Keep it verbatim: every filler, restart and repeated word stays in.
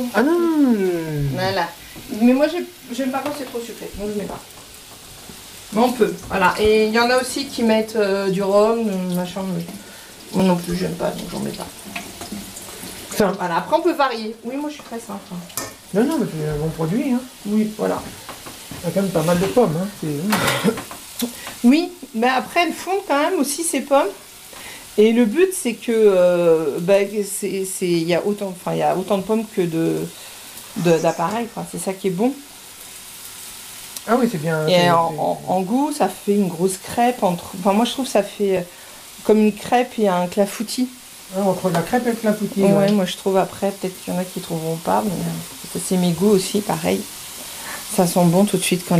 Ah non, non, non, non. Voilà. Mais moi, j'aime pas quand c'est trop sucré, donc je mets pas. Mais on peut, voilà. Et il y en a aussi qui mettent euh, du rhum, machin. Mais moi non plus, j'aime pas, donc j'en mets pas. Enfin, voilà. Après, on peut varier. Oui, moi, je suis très simple. Hein. Non, non, mais c'est un bon produit. Hein. Oui, voilà. Il y a quand même pas mal de pommes. Hein. C'est... Oui, mais après, elles fondent quand même aussi, ces pommes. Et le but, c'est que euh, bah, c'est, c'est, il y a autant, enfin, il y a autant de pommes que de, de d'appareils, quoi. C'est ça qui est bon. Ah oui, c'est bien. Et c'est, en, c'est... en, en goût, ça fait une grosse crêpe entre. Enfin, moi, je trouve que ça fait comme une crêpe et un clafoutis. Ah, entre la crêpe et le clafoutis. Ouais, Ouais. moi, je trouve après, peut-être qu'il y en a qui trouveront pas, mais euh, c'est mes goûts aussi, pareil. Ça sent bon tout de suite quand